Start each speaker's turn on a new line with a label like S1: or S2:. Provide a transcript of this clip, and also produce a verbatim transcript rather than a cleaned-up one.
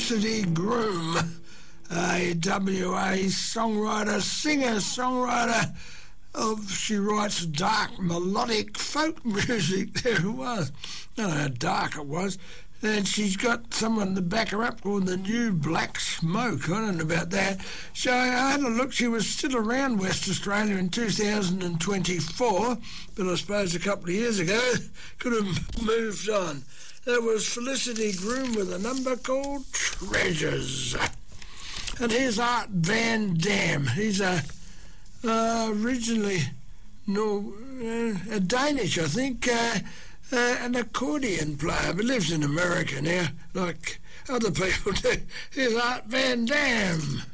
S1: Felicity Groom, a W A songwriter, singer, songwriter. Of, she writes dark melodic folk music. There it was. I don't know how dark it was. And she's got someone to back her up called the New Black Smoke. I don't know about that. So I had a look. She was still around West Australia in two thousand twenty-four, but I suppose a couple of years ago could have moved on. That was Felicity Groom with a number called Treasures. And here's Art Van Dam. He's a uh, originally no, uh, a Danish, I think, uh, uh, an accordion player, but lives in America now, like other people do. Here's Art Van Dam.